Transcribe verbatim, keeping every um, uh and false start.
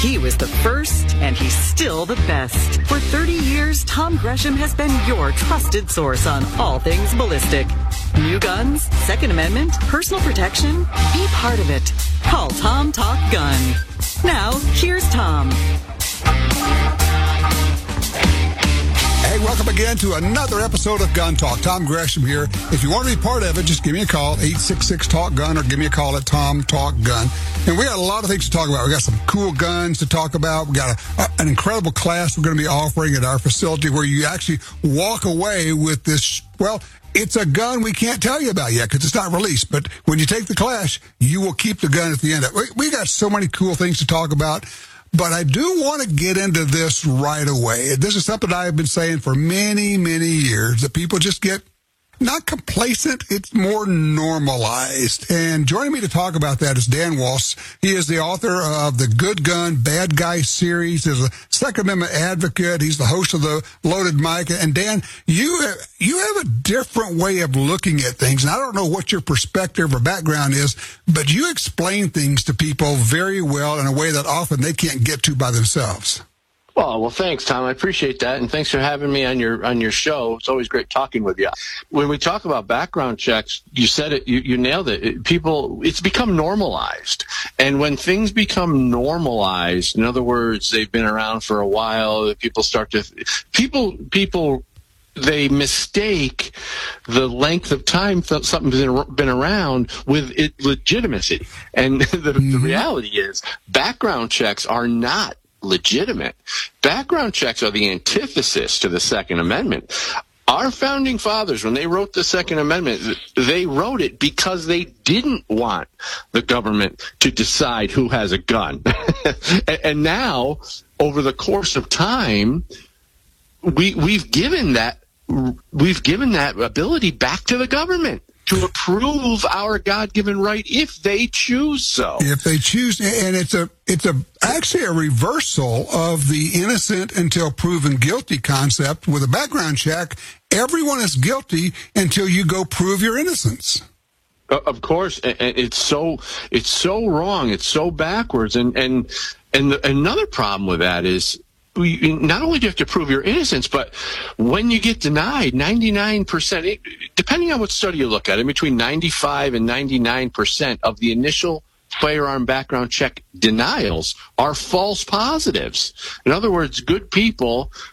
He was the first, and he's still the best. For thirty years, Tom Gresham has been your trusted source on all things ballistic. New guns, Second Amendment, personal protection. Be part of it. Call Tom Talk Gun. Now, here's Tom. Hey, welcome again to another episode of Gun Talk. Tom Gresham here. If you want to be part of it, just give me a call, eight six six, talk gun, or give me a call at Tom Talk Gun. And we got a lot of things to talk about. We got some cool guns to talk about. We got a, a, an incredible class we're going to be offering at our facility where you actually walk away with this, well, it's a gun we can't tell you about yet because it's not released. But when you take the class, you will keep the gun at the end of it. We, we got so many cool things to talk about. But I do want to get into this right away. This is something I've been saying for many, many years, that people just get not complacent, it's more normalized. And joining me to talk about that is Dan Walsh. He is the author of the Good Gun, Bad Guy series. He's a Second Amendment advocate. He's the host of the Loaded Mic. And Dan, you have, you have a different way of looking at things. And I don't know what your perspective or background is, but you explain things to people very well in a way that often they can't get to by themselves. Well, well, thanks, Tom. I appreciate that, and thanks for having me on your on your show. It's always great talking with you. When we talk about background checks, you said it, you, you nailed it. it. People, it's become normalized, and when things become normalized, in other words, they've been around for a while. People start to people people. They mistake the length of time that something's been, been around with it legitimacy, and the, the reality is, background checks are not legitimate. Background checks are the antithesis to the Second Amendment. Our founding fathers, when they wrote the Second Amendment, they wrote it because they didn't want the government to decide who has a gun. And now, over the course of time, we we've given that we've given that ability back to the government to approve our God-given right if they choose so. If they choose, and it's a it's a actually a reversal of the innocent until proven guilty concept. With a background check, everyone is guilty until you go prove your innocence. Of course, and it's so it's so wrong. It's so backwards, and and and the, another problem with that is, we, not only do you have to prove your innocence, but when you get denied, ninety-nine percent, depending on what study you look at, in between ninety-five and ninety-nine percent of the initial firearm background check denials are false positives. In other words, good people